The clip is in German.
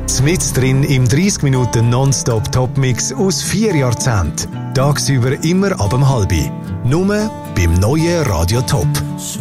Mit drin im 30 Minuten Nonstop-Top-Mix aus 4 Jahrzehnten. Tagsüber immer ab 6:30. Nur beim neuen Radio Top.